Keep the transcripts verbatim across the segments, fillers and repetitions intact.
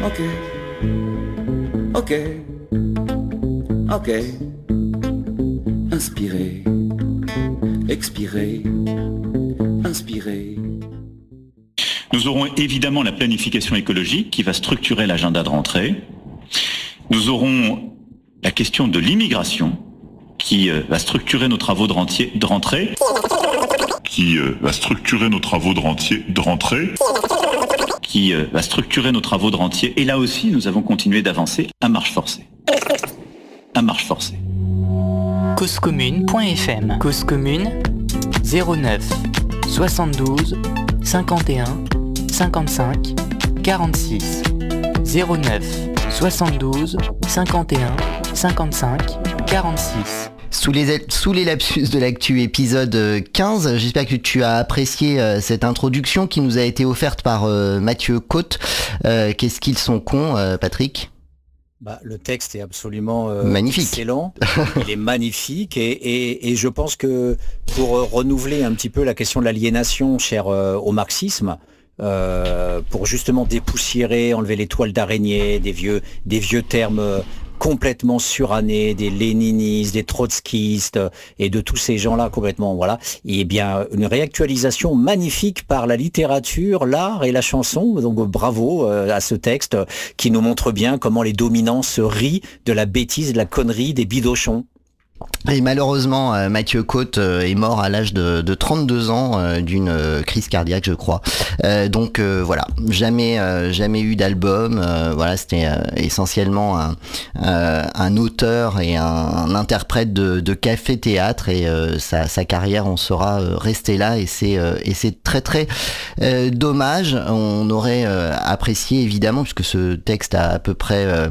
Ok. Ok. Ok. Inspirez. Expirez. Inspirez. Nous aurons évidemment la planification écologique qui va structurer l'agenda de rentrée. Nous aurons la question de l'immigration qui euh, va structurer nos travaux de, rentier, de rentrée. Qui euh, va structurer nos travaux de, rentier, de rentrée. Qui euh, va structurer nos travaux de rentier. Et là aussi, nous avons continué d'avancer à marche forcée. À marche forcée. cause commune point f m. Cause commune zéro neuf soixante-douze cinquante et un cinquante-cinq quarante-six zéro neuf soixante-douze cinquante et un cinquante-cinq quarante-six. Sous les, sous les lapsus de l'actu épisode quinze, j'espère que tu as apprécié euh, cette introduction qui nous a été offerte par euh, Mathieu Côte. Euh, qu'est-ce qu'ils sont cons, euh, Patrick ? Bah, le texte est absolument euh, magnifique. Excellent, il est magnifique et, et, et je pense que pour euh, renouveler un petit peu la question de l'aliénation chère euh, au marxisme, euh, pour justement dépoussiérer, enlever les toiles d'araignée, des vieux, des vieux termes euh, complètement surannés, des léninistes, des trotskistes et de tous ces gens-là complètement, voilà. Et bien, une réactualisation magnifique par la littérature, l'art et la chanson. Donc bravo euh, à ce texte qui nous montre bien comment les dominants se rient de la bêtise, de la connerie des bidochons. Et malheureusement, euh, Mathieu Côte euh, est mort à l'âge de, de trente-deux ans euh, d'une euh, crise cardiaque, je crois. Euh, donc euh, voilà, jamais, euh, jamais eu d'album. Euh, voilà, c'était euh, essentiellement un, euh, un auteur et un, un interprète de, de café-théâtre et euh, sa, sa carrière, on saura euh, rester là et c'est euh, et c'est très très euh, dommage. On aurait euh, apprécié évidemment, puisque ce texte a à peu près euh,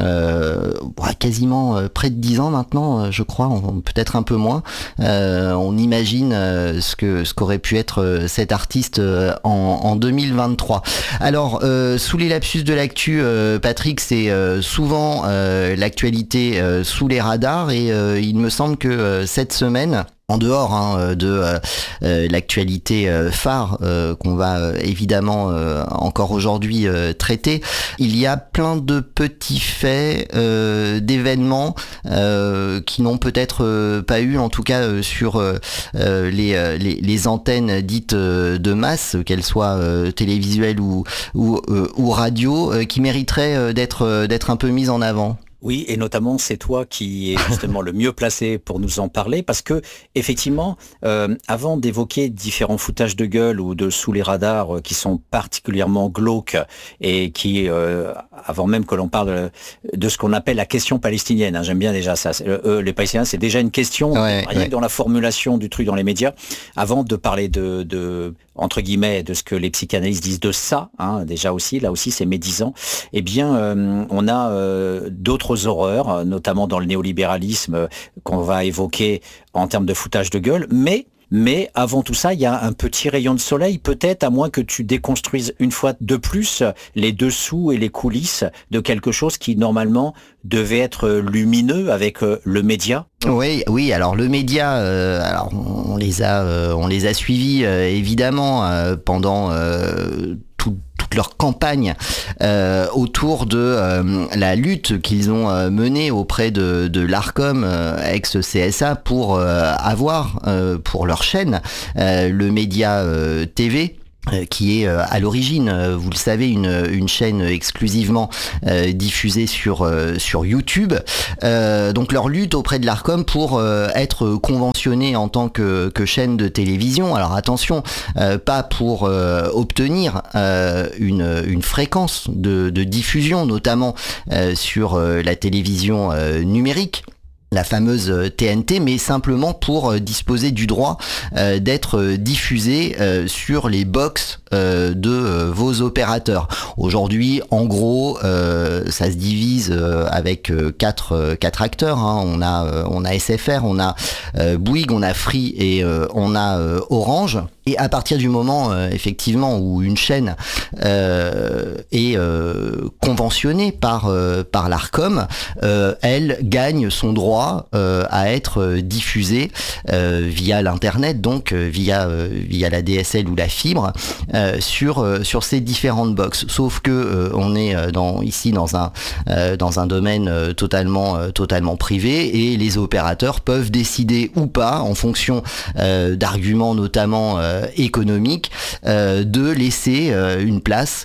euh, quasiment euh, près de dix ans maintenant, euh, je crois. Peut-être un peu moins. Euh, on imagine euh, ce que ce qu'aurait pu être euh, cet artiste euh, en, en deux mille vingt-trois. Alors, euh, sous les lapsus de l'actu, euh, Patrick, c'est euh, souvent euh, l'actualité euh, sous les radars et euh, il me semble que euh, cette semaine, en dehors hein, de euh, euh, l'actualité euh, phare euh, qu'on va euh, évidemment euh, encore aujourd'hui euh, traiter, il y a plein de petits faits, euh, d'événements euh, qui n'ont peut-être euh, pas eu, en tout cas euh, sur euh, les, les, les antennes dites euh, de masse, qu'elles soient euh, télévisuelles ou, ou, euh, ou radio, euh, qui mériteraient euh, d'être, euh, d'être un peu mises en avant. Oui, et notamment c'est toi qui es justement le mieux placé pour nous en parler, parce que effectivement, euh, avant d'évoquer différents foutages de gueule ou de sous les radars euh, qui sont particulièrement glauques et qui, euh, avant même que l'on parle de, de ce qu'on appelle la question palestinienne, hein, j'aime bien déjà ça. Euh, les Palestiniens, c'est déjà une question, ouais, rien ouais. que dans la formulation du truc dans les médias. Avant de parler de, de entre guillemets, de ce que les psychanalystes disent de ça, hein, déjà aussi, là aussi c'est médisant. Eh bien, euh, on a euh, d'autres horreurs, notamment dans le néolibéralisme euh, qu'on va évoquer en termes de foutage de gueule, mais Mais avant tout ça, il y a un petit rayon de soleil, peut-être, à moins que tu déconstruises une fois de plus les dessous et les coulisses de quelque chose qui, normalement, devait être lumineux avec le média. Oui, oui. Alors le média, euh, alors on les a, euh, on les a suivis euh, évidemment euh, pendant euh, tout. toute leur campagne euh, autour de euh, la lutte qu'ils ont euh, menée auprès de, de l'Arcom, euh, ex-C S A, pour euh, avoir euh, pour leur chaîne euh, le média euh, T V. Qui est euh, à l'origine, euh, vous le savez, une, une chaîne exclusivement euh, diffusée sur euh, sur YouTube. Euh, donc leur lutte auprès de l'Arcom pour euh, être conventionné en tant que, que chaîne de télévision. Alors attention, euh, pas pour euh, obtenir euh, une, une fréquence de, de diffusion, notamment euh, sur euh, la télévision euh, numérique, la fameuse T N T, mais simplement pour euh, disposer du droit euh, d'être euh, diffusé euh, sur les box euh, de euh, vos opérateurs. Aujourd'hui, en gros, euh, ça se divise euh, avec euh, quatre euh, quatre acteurs. Hein. On a euh, on a S F R, on a euh, Bouygues, on a Free et euh, on a euh, Orange. Et à partir du moment, euh, effectivement, où une chaîne euh, est euh, conventionnée par euh, par l'Arcom, euh, elle gagne son droit droit euh, à être diffusés euh, via l'internet, donc euh, via euh, via la D S L ou la fibre euh, sur euh, sur ces différentes box. Sauf que euh, on est dans ici dans un euh, dans un domaine euh, totalement euh, totalement privé, et les opérateurs peuvent décider ou pas, en fonction euh, d'arguments notamment euh, économiques, euh, de laisser euh, une place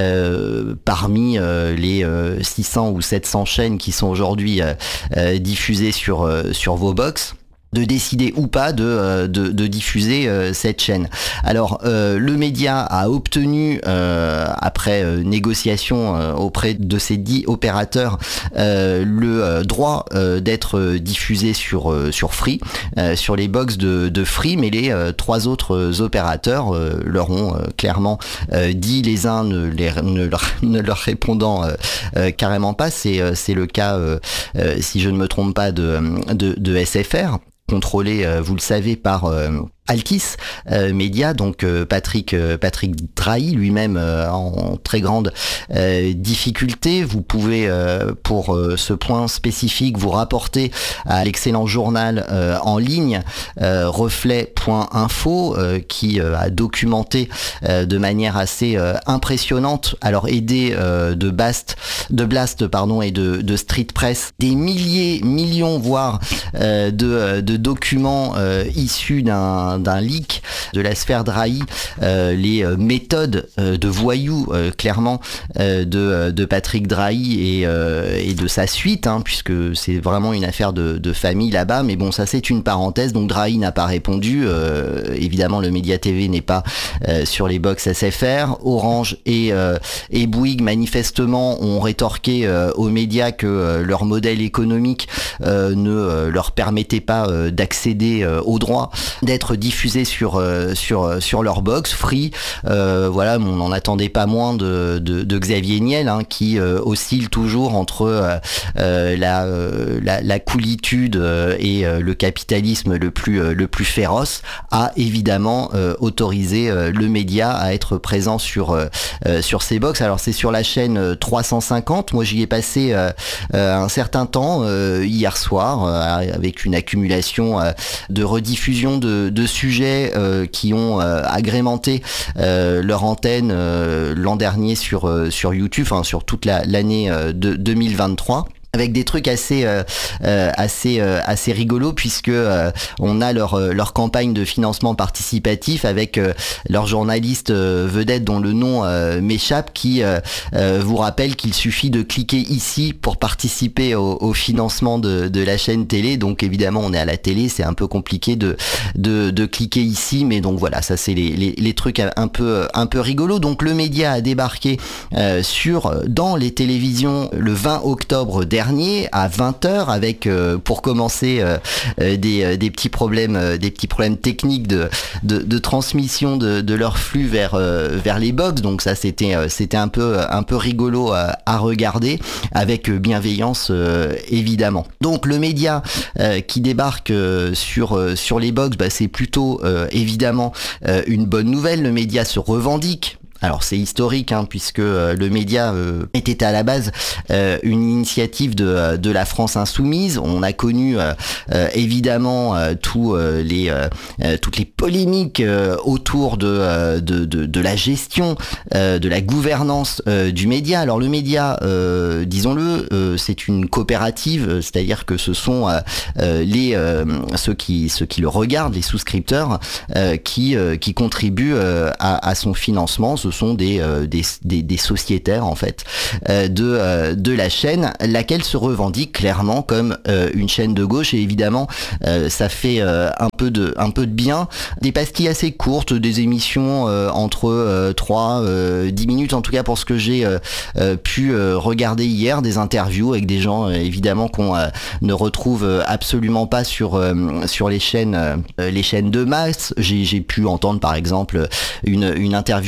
euh, parmi euh, les euh, six cents ou sept cents chaînes qui sont aujourd'hui euh, euh, diffusées sur euh, sur vos box, de décider ou pas de, de, de diffuser euh, cette chaîne. Alors euh, le média a obtenu euh, après euh, négociation euh, auprès de ces dix opérateurs euh, le euh, droit euh, d'être diffusé sur euh, sur Free, euh, sur les box de, de Free, mais les euh, trois autres opérateurs euh, leur ont euh, clairement euh, dit, les uns ne, les, ne, leur, ne leur répondant euh, euh, carrément pas. C'est euh, c'est le cas euh, euh, si je ne me trompe pas de de, de S F R, contrôlé, euh, vous le savez, par euh, Altis euh, Média, donc euh, Patrick euh, Patrick Drahi lui-même euh, en très grande euh, difficulté. Vous pouvez euh, pour euh, ce point spécifique vous rapporter à l'excellent journal euh, en ligne euh, reflet point info euh, qui euh, a documenté euh, de manière assez euh, impressionnante, alors aidé euh, de Blast de Blast pardon et de, de Street Press, des milliers millions voire euh, de, de documents euh, issus d'un d'un leak de la sphère Drahi, euh, les euh, méthodes euh, de voyous euh, clairement euh, de, de Patrick Drahi et, euh, et de sa suite, hein, puisque c'est vraiment une affaire de, de famille là-bas, mais bon, ça c'est une parenthèse. Donc Drahi n'a pas répondu, euh, évidemment le Média T V n'est pas euh, sur les box S F R. Orange et, euh, et Bouygues manifestement ont rétorqué euh, aux médias que euh, leur modèle économique euh, ne euh, leur permettait pas euh, d'accéder euh, aux droits d'être diffusés sur euh, sur sur leur box Free. Euh, voilà, on n'en attendait pas moins de, de, de Xavier Niel, hein, qui euh, oscille toujours entre euh, euh, la, euh, la la coolitude euh, et euh, le capitalisme le plus euh, le plus féroce, a évidemment euh, autorisé euh, le média à être présent sur euh, euh, sur ces box. Alors c'est sur la chaîne trois cent cinquante. Moi j'y ai passé euh, euh, un certain temps euh, hier soir euh, avec une accumulation euh, de rediffusion de, de sujets euh, qui ont euh, agrémenté euh, leur antenne euh, l'an dernier sur euh, sur YouTube, enfin sur toute la, l'année euh, de deux mille vingt-trois. Avec des trucs assez euh, euh, assez euh, assez rigolos, puisque euh, on a leur euh, leur campagne de financement participatif avec euh, leur journaliste euh, vedette dont le nom euh, m'échappe, qui euh, euh, vous rappelle qu'il suffit de cliquer ici pour participer au, au financement de, de la chaîne télé. Donc évidemment on est à la télé, c'est un peu compliqué de de, de cliquer ici, mais donc voilà, ça c'est les, les, les trucs un peu un peu rigolos. Donc le média a débarqué euh, sur dans les télévisions le vingt octobre dernier à vingt heures, avec euh, pour commencer euh, euh, des, des petits problèmes euh, des petits problèmes techniques de, de, de transmission de, de leur flux vers euh, vers les box. Donc ça c'était euh, c'était un peu un peu rigolo à, à regarder, avec bienveillance euh, évidemment. Donc le média euh, qui débarque euh, sur euh, sur les box, bah, c'est plutôt euh, évidemment euh, une bonne nouvelle. Le média se revendique. Alors c'est historique, hein, puisque euh, le média euh, était à la base euh, une initiative de, de la France insoumise. On a connu euh, euh, évidemment euh, tout, euh, les, euh, toutes les polémiques euh, autour de, euh, de, de, de la gestion, euh, de la gouvernance euh, du média. Alors le média, euh, disons-le, euh, c'est une coopérative, c'est-à-dire que ce sont euh, les euh, ceux qui ceux qui le regardent, les souscripteurs, euh, qui euh, qui contribuent euh, à, à son financement. Ce sont des, euh, des, des, des sociétaires en fait euh, de, euh, de la chaîne, laquelle se revendique clairement comme euh, une chaîne de gauche, et évidemment euh, ça fait euh, un peu de un peu de bien. Des pastilles assez courtes, des émissions euh, entre euh, trois à dix minutes, en tout cas pour ce que j'ai euh, euh, pu euh, regarder hier, des interviews avec des gens euh, évidemment qu'on euh, ne retrouve absolument pas sur euh, sur les chaînes euh, les chaînes de masse. J'ai, j'ai pu entendre par exemple une, une interview assez passionnante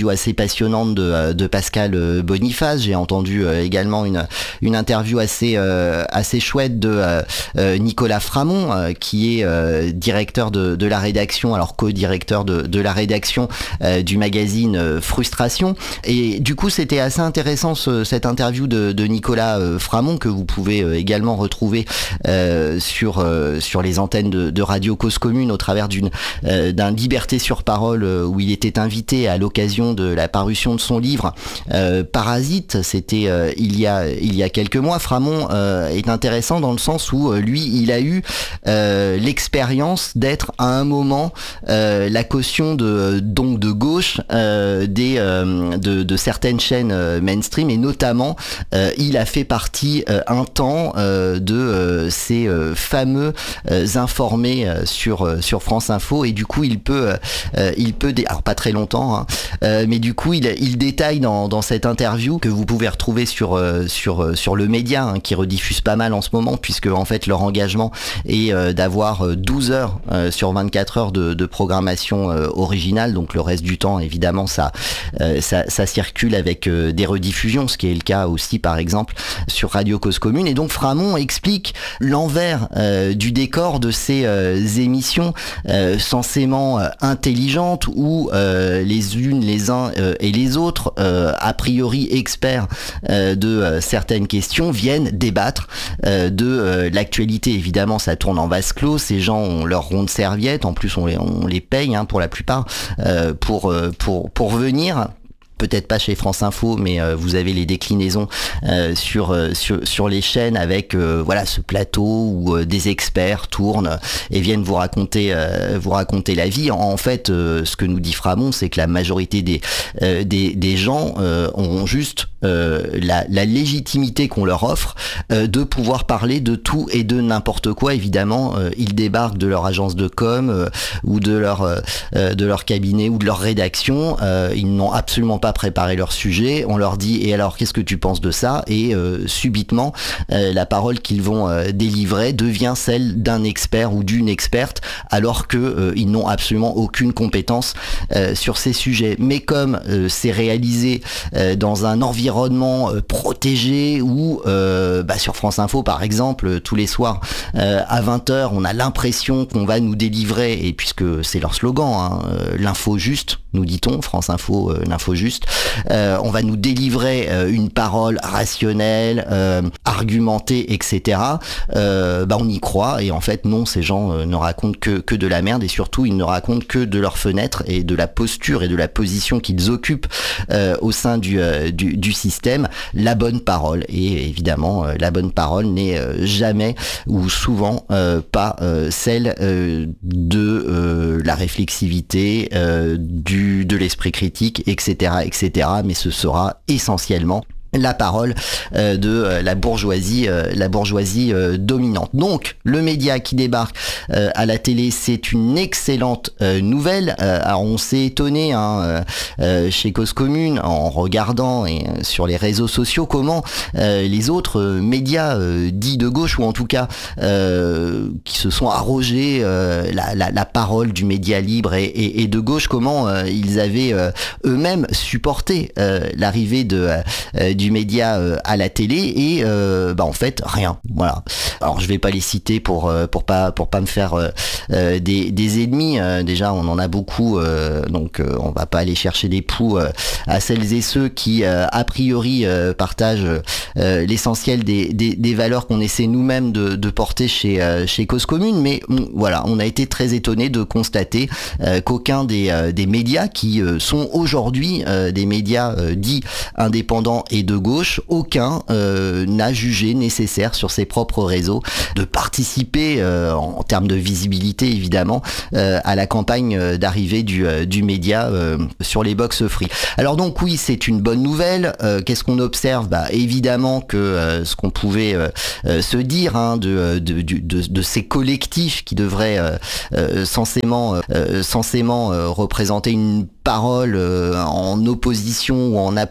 passionnante de, de Pascal Boniface. J'ai entendu également une, une interview assez, euh, assez chouette de euh, Nicolas Framont, euh, qui est euh, directeur de, de la rédaction, alors co-directeur de, de la rédaction euh, du magazine euh, Frustration. Et du coup, c'était assez intéressant ce, cette interview de, de Nicolas euh, Framont, que vous pouvez euh, également retrouver euh, sur, euh, sur les antennes de, de Radio Cause Commune au travers d'une, euh, d'un Liberté sur Parole, euh, où il était invité à l'occasion de la parution de son livre euh, Parasite. C'était euh, il, y a, il y a quelques mois. Framont euh, est intéressant dans le sens où euh, lui, il a eu euh, l'expérience d'être à un moment euh, la caution de, donc de gauche euh, des, euh, de, de certaines chaînes euh, mainstream, et notamment euh, il a fait partie euh, un temps euh, de euh, ces euh, fameux euh, informés euh, sur, euh, sur France Info, et du coup il peut, euh, il peut dé- alors pas très longtemps, hein, euh, mais du coup il, il détaille dans, dans cette interview, que vous pouvez retrouver sur, euh, sur, sur le média, hein, qui rediffuse pas mal en ce moment, puisque en fait leur engagement est euh, d'avoir douze heures euh, sur vingt-quatre heures de, de programmation euh, originale. Donc le reste du temps, évidemment, ça, euh, ça, ça circule avec euh, des rediffusions, ce qui est le cas aussi par exemple sur Radio Cause Commune. Et donc Framont explique l'envers euh, du décor de ces euh, émissions euh, censément euh, intelligentes, où euh, les unes, les uns euh, et les autres, euh, a priori experts euh, de euh, certaines questions, viennent débattre euh, de euh, l'actualité. Évidemment, ça tourne en vase clos, ces gens ont leur rond de serviette, en plus on les, on les paye hein, pour la plupart euh, pour, euh, pour, pour venir. Peut-être pas chez France Info, mais euh, vous avez les déclinaisons euh, sur, euh, sur sur les chaînes avec euh, voilà ce plateau où euh, des experts tournent et viennent vous raconter euh, vous raconter la vie. En, en fait, euh, ce que nous dit Framont, c'est que la majorité des euh, des, des gens euh, ont juste euh, la, la légitimité qu'on leur offre euh, de pouvoir parler de tout et de n'importe quoi. Évidemment, euh, ils débarquent de leur agence de com euh, ou de leur euh, de leur cabinet ou de leur rédaction. Euh, ils n'ont absolument pas préparer leur sujet, on leur dit et alors qu'est-ce que tu penses de ça, et euh, subitement euh, la parole qu'ils vont euh, délivrer devient celle d'un expert ou d'une experte, alors que euh, ils n'ont absolument aucune compétence euh, sur ces sujets. Mais comme euh, c'est réalisé euh, dans un environnement euh, protégé, où euh, bah, sur France Info par exemple tous les soirs euh, à vingt heures on a l'impression qu'on va nous délivrer, et puisque c'est leur slogan, hein, euh, l'info juste, nous dit-on, France Info, euh, l'info juste, euh, on va nous délivrer euh, une parole rationnelle, euh, argumentée, et cetera. Euh, bah on y croit, et en fait non, ces gens euh, ne racontent que, que de la merde, et surtout ils ne racontent que de leur fenêtre et de la posture et de la position qu'ils occupent euh, au sein du, euh, du, du système, la bonne parole. Et évidemment, euh, la bonne parole n'est euh, jamais ou souvent euh, pas euh, celle euh, de euh, la réflexivité, euh, du, de l'esprit critique, et cetera, et cetera. Mais ce sera essentiellement la parole euh, de euh, la bourgeoisie, euh, la bourgeoisie euh, dominante. Donc, le média qui débarque euh, à la télé, c'est une excellente euh, nouvelle. Euh, alors, on s'est étonné hein, euh, euh, chez Cause Commune, en regardant et, euh, sur les réseaux sociaux, comment euh, les autres euh, médias euh, dits de gauche, ou en tout cas euh, qui se sont arrogés euh, la, la, la parole du média libre et, et, et de gauche, comment euh, ils avaient euh, eux-mêmes supporté euh, l'arrivée de euh, du média euh, à la télé, et euh, bah en fait rien. Voilà. Alors je vais pas les citer pour euh, pour pas pour pas me faire euh, euh, des des ennemis. Euh, déjà on en a beaucoup, euh, donc euh, on va pas aller chercher des poux euh, à celles et ceux qui euh, a priori euh, partagent euh, l'essentiel des, des des valeurs qu'on essaie nous-mêmes de de porter chez euh, chez Cause Commune. Mais on, voilà, on a été très étonnés de constater euh, qu'aucun des euh, des médias qui euh, sont aujourd'hui euh, des médias euh, dits indépendants et de gauche, aucun euh, n'a jugé nécessaire sur ses propres réseaux de participer euh, en termes de visibilité évidemment euh, à la campagne euh, d'arrivée du, euh, du média euh, sur les box free. Alors donc oui, c'est une bonne nouvelle. Euh, qu'est-ce qu'on observe? Bah évidemment que euh, ce qu'on pouvait euh, euh, se dire hein, de, de, de, de, de ces collectifs qui devraient euh, euh, censément, euh, censément euh, représenter une parole euh, en opposition ou en,